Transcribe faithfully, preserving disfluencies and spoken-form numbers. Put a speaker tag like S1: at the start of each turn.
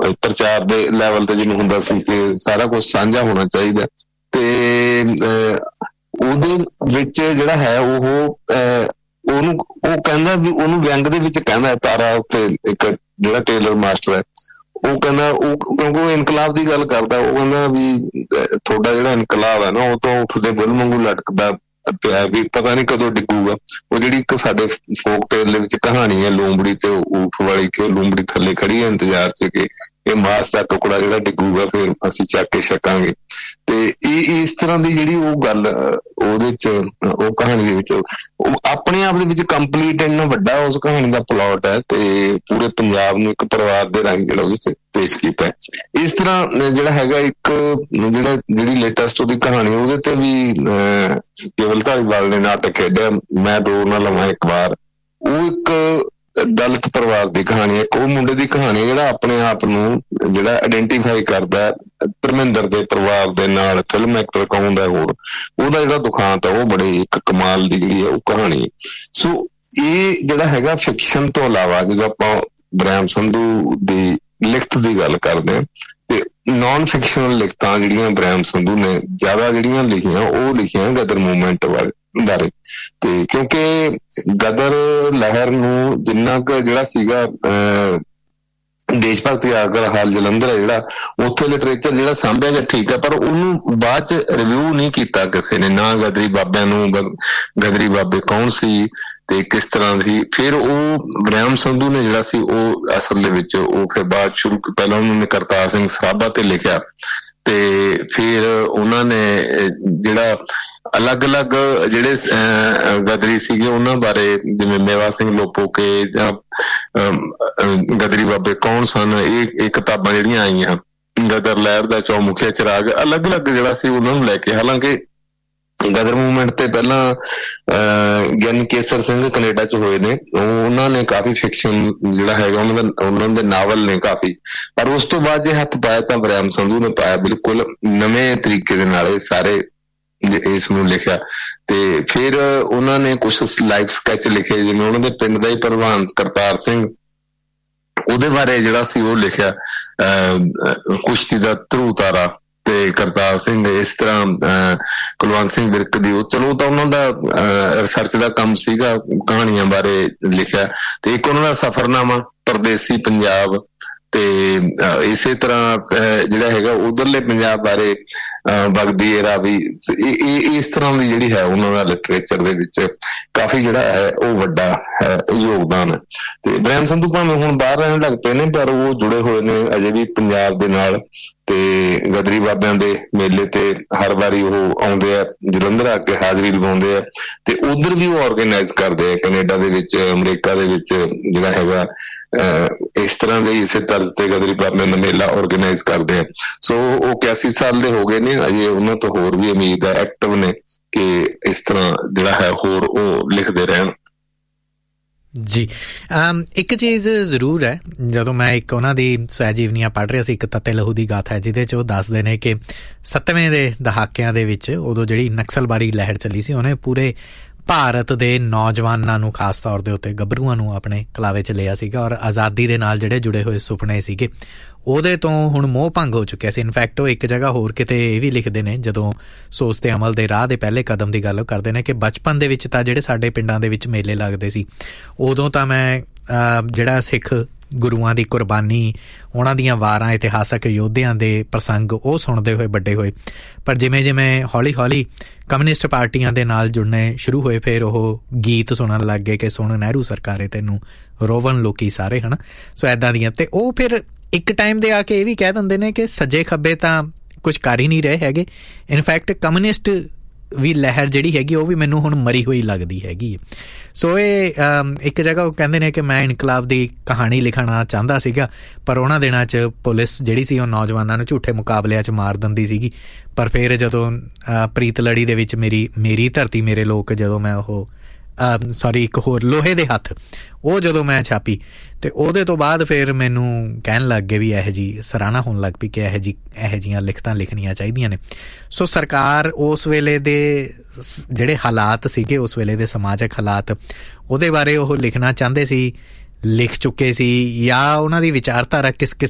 S1: ਪ੍ਰਚਾਰ ਦੇ ਲੈਵਲ ਤੇ ਜਿਵੇਂ ਹੁੰਦਾ ਸੀ ਕਿ ਸਾਰਾ ਕੁਝ ਸਾਂਝਾ ਹੋਣਾ ਚਾਹੀਦਾ, ਤੇ ਉਹਦੇ ਵਿੱਚ ਜਿਹੜਾ ਹੈ ਉਹ ਉਹਨੂੰ ਉਹ ਕਹਿੰਦਾ ਵੀ ਉਹਨੂੰ ਵਿਅੰਗ ਦੇ ਵਿੱਚ ਕਹਿੰਦਾ ਤਾਰਾ ਉੱਤੇ ਇੱਕ ਜਿਹੜਾ ਟੇਲਰ ਮਾਸਟਰ ਹੈ ਉਹ ਕਹਿੰਦਾ, ਉਹ ਕਿਉਂਕਿ ਉਹ ਇਨਕਲਾਬ ਦੀ ਗੱਲ ਕਰਦਾ, ਉਹ ਕਹਿੰਦਾ ਵੀ ਤੁਹਾਡਾ ਜਿਹੜਾ ਇਨਕਲਾਬ ਹੈ ਨਾ ਉਹ ਤੋਂ ਉੱਠਦੇ ਬੁੱਲ ਵਾਂਗੂ ਲਟਕਦਾ ਪਿਆ ਵੀ ਪਤਾ ਨੀ ਕਦੋਂ ਡਿੱਗੂਗਾ। ਉਹ ਜਿਹੜੀ ਇੱਕ ਸਾਡੇ ਫੋਕ ਟੇਲ ਦੇ ਵਿੱਚ ਕਹਾਣੀ ਹੈ ਲੂੰਬੜੀ ਤੇ ਊਠ ਵਾਲੀ, ਕਿ ਲੂੰਬੜੀ ਥੱਲੇ ਖੜੀ ਹੈ ਇੰਤਜ਼ਾਰ ਚ ਕਿ ਇਹ ਮਾਸ ਦਾ ਟੁਕੜਾ ਜਿਹੜਾ ਡਿੱਗੂਗਾ ਫਿਰ ਅਸੀਂ ਚੱਕ ਕੇ ਛਕਾਂਗੇ। ਤੇ ਇਹ ਇਸ ਤਰ੍ਹਾਂ ਦੀ ਜਿਹੜੀ ਉਹ ਗੱਲ ਉਹਦੇ ਚ ਉਹ ਕਹਾਣੀ ਦੇ ਵਿੱਚ ਉਹ ਆਪਣੇ ਆਪ ਦੇ ਵਿੱਚ ਕੰਪਲੀਟ ਇੰਨਾ ਵੱਡਾ ਉਸ ਕਹਾਣੀ ਦਾ ਪਲਾਟ ਹੈ ਤੇ ਪੂਰੇ ਪੰਜਾਬ ਨੂੰ ਇੱਕ ਪਰਿਵਾਰ ਦੇ ਰਾਹੀਂ ਜਿਹੜਾ ਉਹਦੇ ਚ ਪੇਸ਼ ਕੀਤਾ ਹੈ। ਇਸ ਤਰ੍ਹਾਂ ਜਿਹੜਾ ਹੈਗਾ ਇੱਕ ਜਿਹੜਾ ਜਿਹੜੀ ਲੇਟੈਸਟ ਉਹਦੀ ਕਹਾਣੀ ਉਹਦੇ ਤੇ ਵੀ ਅਹ ਕੇਵਲ ਧਾਲੀਵਾਲ ਨੇ ਨਾਟਕ ਖੇਡਿਆ ਮੈਂ ਦੋ ਨਾ ਲਵਾਂ ਇੱਕ ਵਾਰ। ਉਹ ਇੱਕ ਦਲਿਤ ਪਰਿਵਾਰ ਦੀ ਕਹਾਣੀ ਹੈ, ਇੱਕ ਉਹ ਮੁੰਡੇ ਦੀ ਕਹਾਣੀ ਹੈ ਜਿਹੜਾ ਆਪਣੇ ਆਪ ਨੂੰ ਜਿਹੜਾ ਆਇਡੈਂਟੀਫਾਈ ਕਰਦਾ ਧਰਮਿੰਦਰ ਦੇ ਪਰਿਵਾਰ ਦੇ ਨਾਲ, ਫਿਲਮ ਐਕਟਰ ਕੌਣ ਹੈ ਹੋਰ, ਉਹਦਾ ਜਿਹੜਾ ਦੁਖਾਂਤ ਹੈ ਉਹ ਬੜੇ ਇੱਕ ਕਮਾਲ ਦੀ ਜਿਹੜੀ ਹੈ ਉਹ ਕਹਾਣੀ ਹੈ। ਸੋ ਇਹ ਜਿਹੜਾ ਹੈਗਾ ਫਿਕਸ਼ਨ ਤੋਂ ਇਲਾਵਾ ਜਦੋਂ ਆਪਾਂ ਬ੍ਰਹਮ ਸੰਧੂ ਦੀ ਲਿਖਤ ਦੀ ਗੱਲ ਕਰਦੇ ਹਾਂ ਤੇ ਨੋਨ ਫਿਕਸ਼ਨਲ ਲਿਖਤਾਂ ਜਿਹੜੀਆਂ ਬ੍ਰਹਮ ਸੰਧੂ ਨੇ ਜ਼ਿਆਦਾ ਜਿਹੜੀਆਂ ਲਿਖੀਆਂ ਉਹ ਲਿਖੀਆਂ ਗਦਰ ਮੂਵਮੈਂਟ ਬਾਰੇ ਬਾਰੇ ਤੇ ਕਿਉਂਕਿ ਗਦਰ ਲਹਿਰ ਨੂੰ ਜਿੰਨਾ ਕੁ ਜਿਹੜਾ ਸੀਗਾ ਅਹ ਦੇਸ਼ ਭਗਤੀ ਆਗਰ ਹਾਲ ਜਲੰਧਰ ਹੈ ਜਿਹੜਾ ਉੱਥੇ ਲਿਟਰੇਚਰ ਜਿਹੜਾ ਸਾਂਭਿਆ ਗਿਆ ਠੀਕ ਹੈ, ਪਰ ਉਹਨੂੰ ਬਾਅਦ ਚ ਰਿਵਿਊ ਨਹੀਂ ਕੀਤਾ ਕਿਸੇ ਨੇ, ਨਾ ਗਦਰੀ ਬਾਬਿਆਂ ਨੂੰ ਗਦਰੀ ਬਾਬੇ ਕੌਣ ਸੀ ਤੇ ਕਿਸ ਤਰ੍ਹਾਂ ਸੀ। ਫਿਰ ਉਹ ਬ੍ਰਹਮ ਸੰਧੂ ਨੇ ਜਿਹੜਾ ਸੀ ਉਹ ਅਸਲ ਦੇ ਵਿੱਚ ਉਹ ਫਿਰ ਬਾਅਦ ਸ਼ੁਰੂ ਪਹਿਲਾਂ ਉਹਨਾਂ ਨੇ ਕਰਤਾਰ ਸਿੰਘ ਸਰਾਭਾ ਤੇ ਲਿਖਿਆ ਤੇ ਫਿਰ ਉਹਨਾਂ ਨੇ ਜਿਹੜਾ ਅਲੱਗ-ਅਲੱਗ ਜਿਹੜੇ ਗਦਰੀ ਸੀਗੇ ਉਹਨਾਂ ਬਾਰੇ ਜਿਵੇਂ ਮੇਵਾ ਸਿੰਘ ਲੋਪੋਕੇ ਜਾਂ ਗਦਰੀ ਬਾਬੇ ਕੌਣ ਸਨ, ਇਹ ਇਹ ਕਿਤਾਬਾਂ ਜਿਹੜੀਆਂ ਆਈਆਂ ਗਦਰ ਲਹਿਰ ਦਾ ਚੌਮੁਖੀਆ ਚਿਰਾਗ ਅਲੱਗ-ਅਲੱਗ ਜਿਹੜਾ ਸੀ ਉਹਨਾਂ ਨੂੰ ਲੈ ਕੇ। ਹਾਲਾਂਕਿ ਗਦਰ ਮੂਵਮੈਂਟ ਤੇ ਪਹਿਲਾਂ ਅਹ ਗਿਆਨੀ ਕੇਸਰ ਸਿੰਘ ਕੈਨੇਡਾ ਚ ਹੋਏ ਨੇ, ਉਹਨਾਂ ਨੇ ਕਾਫੀ ਫਿਕਸ਼ਨ ਜਿਹੜਾ ਹੈਗਾ ਉਹਨਾਂ ਦਾ ਉਹਨਾਂ ਦੇ ਨਾਵਲ ਨੇ ਕਾਫੀ, ਪਰ ਉਸ ਤੋਂ ਬਾਅਦ ਜੇ ਹੱਥ ਪਾਇਆ ਤਾਂ ਬ੍ਰਹਮ ਸੰਧੂ ਨੇ ਪਾਇਆ ਬਿਲਕੁਲ ਨਵੇਂ ਤਰੀਕੇ ਦੇ ਨਾਲ ਇਹ ਸਾਰੇ ਇਸ ਨੂੰ ਲਿਖਿਆ। ਤੇ ਫਿਰ ਉਹਨਾਂ ਨੇ ਕੁਛ ਲਾਈਫ ਸਕੈਚ ਲਿਖੇ ਜਿਵੇਂ ਉਹਨਾਂ ਦੇ ਪਿੰਡ ਦਾ ਹੀ ਪ੍ਰਵਾਨ ਕਰਤਾਰ ਸਿੰਘ, ਉਹਦੇ ਬਾਰੇ ਜਿਹੜਾ ਸੀ ਉਹ ਲਿਖਿਆ ਅਹ ਕੁਸ਼ਤੀ ਦਾ ਧਰੂ ਤਾਰਾ ਤੇ ਕਰਤਾਰ ਸਿੰਘ ਇਸ ਤਰ੍ਹਾਂ ਅਹ ਕੁਲਵੰਤ ਸਿੰਘ ਵਿਰਕ ਦੀ ਉਹ ਚਲੋ ਤਾਂ ਉਹਨਾਂ ਦਾ ਰਿਸਰਚ ਦਾ ਕੰਮ ਸੀਗਾ, ਕਹਾਣੀਆਂ ਬਾਰੇ ਲਿਖਿਆ। ਤੇ ਇੱਕ ਉਹਨਾਂ ਦਾ ਸਫ਼ਰਨਾਮਾ ਪਰਦੇਸੀ ਪੰਜਾਬ ਤੇ ਇਸੇ ਤਰ੍ਹਾਂ ਜਿਹੜਾ ਹੈਗਾ ਉਧਰਲੇ ਪੰਜਾਬ ਬਾਰੇ ਵਗਦੀ ਏ ਰਾਵੀ, ਇਸ ਤਰ੍ਹਾਂ ਦੀ ਜਿਹੜੀ ਹੈ ਉਹਨਾਂ ਦਾ ਲਿਟਰੇਚਰ ਦੇ ਵਿੱਚ ਕਾਫੀ ਜਿਹੜਾ ਹੈ ਉਹ ਵੱਡਾ ਯੋਗਦਾਨ ਹੈ। ਤੇ ਬ੍ਰਹਮ ਸੰਧੂ ਭਾਵੇਂ ਹੁਣ ਬਾਹਰ ਰਹਿਣ ਲੱਗ ਪਏ ਨੇ ਪਰ ਉਹ ਜੁੜੇ ਹੋਏ ਨੇ ਅਜੇ ਵੀ ਪੰਜਾਬ ਦੇ ਨਾਲ ਤੇ ਗਦਰੀ ਬਾਬਿਆਂ ਦੇ ਮੇਲੇ ਤੇ ਹਰ ਵਾਰੀ ਉਹ ਆਉਂਦੇ ਆ, ਜਲੰਧਰ ਆ ਕੇ ਹਾਜ਼ਰੀ ਲਵਾਉਂਦੇ ਆ ਤੇ ਉਧਰ ਵੀ ਉਹ ਔਰਗੇਨਾਈਜ਼ ਕਰਦੇ ਆ ਕੈਨੇਡਾ ਦੇ ਵਿੱਚ, ਅਮਰੀਕਾ ਦੇ ਵਿੱਚ ਜਿਹੜਾ ਹੈਗਾ ਅਹ ਇਸ ਤਰ੍ਹਾਂ ਦੇ ਇਸੇ ਤਰ੍ਹਾਂ ਤੇ ਗਦਰੀ ਬਾਬਿਆਂ ਦਾ ਮੇਲਾ ਔਰਗੇਨਾਈਜ਼ ਕਰਦੇ ਆ। ਸੋ ਉਹ ਇਕਿਆਸੀ ਸਾਲ ਦੇ ਹੋ ਗਏ ਨੇ, ਅਜੇ ਉਹਨਾਂ ਤੋਂ ਹੋਰ ਵੀ ਉਮੀਦ ਹੈ ਐਕਟਿਵ ਨੇ ਕਿ ਇਸ ਤਰ੍ਹਾਂ ਜਿਹੜਾ ਹੈ ਹੋਰ ਉਹ ਲਿਖਦੇ ਰਹਿਣ।
S2: ਜੀ ਇੱਕ ਚੀਜ਼ ਜ਼ਰੂਰ ਹੈ, ਜਦੋਂ ਮੈਂ ਇੱਕ ਉਹਨਾਂ ਦੀ ਸਵੈ-ਜੀਵਨੀਆਂ ਪੜ੍ਹ ਰਿਹਾ ਸੀ, ਇੱਕ ਤੱਤੇ ਲਹੂ ਦੀ ਗਾਥਾ, ਜਿਹਦੇ 'ਚ ਉਹ ਦੱਸਦੇ ਨੇ ਕਿ ਸੱਤਵੇਂ ਦੇ ਦਹਾਕਿਆਂ ਦੇ ਵਿੱਚ ਉਦੋਂ ਜਿਹੜੀ ਨਕਸਲਬਾਰੀ ਲਹਿਰ ਚੱਲੀ ਸੀ ਉਹਨੇ ਪੂਰੇ ਭਾਰਤ ਦੇ ਨੌਜਵਾਨਾਂ ਨੂੰ ਖਾਸ ਤੌਰ ਦੇ ਉੱਤੇ ਗੱਭਰੂਆਂ ਨੂੰ ਆਪਣੇ ਕਲਾਵੇ 'ਚ ਲਿਆ ਸੀਗਾ ਔਰ ਆਜ਼ਾਦੀ ਦੇ ਨਾਲ ਜਿਹੜੇ ਜੁੜੇ ਹੋਏ ਸੁਪਨੇ ਸੀਗੇ ਉਹਦੇ ਤੋਂ ਹੁਣ ਮੋਹ ਭੰਗ ਹੋ ਚੁੱਕਿਆ ਸੀ। ਇਨਫੈਕਟ ਉਹ ਇੱਕ ਜਗ੍ਹਾ ਹੋਰ ਕਿਤੇ ਇਹ ਵੀ ਲਿਖਦੇ ਨੇ, ਜਦੋਂ ਸੋਚ ਤੇ ਅਮਲ ਦੇ ਰਾਹ ਦੇ ਪਹਿਲੇ ਕਦਮ ਦੀ ਗੱਲ ਕਰਦੇ ਨੇ, ਕਿ ਬਚਪਨ ਦੇ ਵਿੱਚ ਤਾਂ ਜਿਹੜੇ ਸਾਡੇ ਪਿੰਡਾਂ ਦੇ ਵਿੱਚ ਮੇਲੇ ਲੱਗਦੇ ਸੀ ਉਦੋਂ ਤਾਂ ਮੈਂ ਜਿਹੜਾ ਸਿੱਖ ਗੁਰੂਆਂ ਦੀ ਕੁਰਬਾਨੀ, ਉਹਨਾਂ ਦੀਆਂ ਵਾਰਾਂ, ਇਤਿਹਾਸਕ ਯੋਧਿਆਂ ਦੇ ਪ੍ਰਸੰਗ ਉਹ ਸੁਣਦੇ ਹੋਏ ਵੱਡੇ ਹੋਏ। ਪਰ ਜਿਵੇਂ ਜਿਵੇਂ ਹੌਲੀ ਹੌਲੀ ਕਮਿਊਨਿਸਟ ਪਾਰਟੀਆਂ ਦੇ ਨਾਲ ਜੁੜਨੇ ਸ਼ੁਰੂ ਹੋਏ ਫਿਰ ਉਹ ਗੀਤ ਸੁਣਨ ਲੱਗ ਗਏ ਕਿ ਸੁਣ ਨਹਿਰੂ ਸਰਕਾਰੇ ਤੈਨੂੰ ਰੋਵਨ ਲੋਕੀ ਸਾਰੇ, ਹੈ ਨਾ। ਸੋ ਇੱਦਾਂ ਦੀਆਂ, ਅਤੇ ਉਹ ਫਿਰ ਇੱਕ ਟਾਈਮ ਦੇ ਆ ਕੇ ਇਹ ਵੀ ਕਹਿ ਦਿੰਦੇ ਨੇ ਕਿ ਸੱਜੇ ਖੱਬੇ ਤਾਂ ਕੁਛ ਕਰ ਹੀ ਨਹੀਂ ਰਹੇ ਹੈਗੇ। ਇਨਫੈਕਟ ਕਮਿਊਨਿਸਟ ਵੀ ਲਹਿਰ ਜਿਹੜੀ ਹੈਗੀ ਉਹ ਵੀ ਮੈਨੂੰ ਹੁਣ ਮਰੀ ਹੋਈ ਲੱਗਦੀ ਹੈਗੀ ਹੈ। ਸੋ ਇਹ ਇੱਕ ਜਗ੍ਹਾ ਉਹ ਕਹਿੰਦੇ ਨੇ ਕਿ ਮੈਂ ਇਨਕਲਾਬ ਦੀ ਕਹਾਣੀ ਲਿਖਣਾ ਚਾਹੁੰਦਾ ਸੀਗਾ, ਪਰ ਉਹਨਾਂ ਦਿਨਾਂ 'ਚ ਪੁਲਿਸ ਜਿਹੜੀ ਸੀ ਉਹ ਨੌਜਵਾਨਾਂ ਨੂੰ ਝੂਠੇ ਮੁਕਾਬਲਿਆਂ 'ਚ ਮਾਰ ਦਿੰਦੀ ਸੀਗੀ। ਪਰ ਫਿਰ ਜਦੋਂ ਪ੍ਰੀਤ ਲੜੀ ਦੇ ਵਿੱਚ ਮੇਰੀ ਮੇਰੀ ਧਰਤੀ ਮੇਰੇ ਲੋਕ, ਜਦੋਂ ਮੈਂ ਉਹ ਸੌਰੀ ਇੱਕ ਹੋਰ ਲੋਹੇ ਦੇ ਹੱਥ, ਉਹ ਜਦੋਂ ਮੈਂ ਛਾਪੀ ਅਤੇ ਉਹਦੇ ਤੋਂ ਬਾਅਦ ਫਿਰ ਮੈਨੂੰ ਕਹਿਣ ਲੱਗ ਗਏ ਵੀ ਇਹੋ ਜਿਹੀ ਸਰਾਹਨਾ ਹੋਣ ਲੱਗ ਪਈ ਕਿ ਇਹੋ ਜਿਹੀ ਇਹੋ ਜਿਹੀਆਂ ਲਿਖਤਾਂ ਲਿਖਣੀਆਂ ਚਾਹੀਦੀਆਂ ਨੇ। ਸੋ ਸਰਕਾਰ ਉਸ ਵੇਲੇ ਦੇ ਜਿਹੜੇ ਹਾਲਾਤ ਸੀਗੇ, ਉਸ ਵੇਲੇ ਦੇ ਸਮਾਜਿਕ ਹਾਲਾਤ, ਉਹਦੇ ਬਾਰੇ ਉਹ ਲਿਖਣਾ ਚਾਹੁੰਦੇ ਸੀ, ਲਿਖ ਚੁੱਕੇ ਸੀ, ਜਾਂ ਉਹਨਾਂ ਦੀ ਵਿਚਾਰਧਾਰਾ ਕਿਸ ਕਿਸ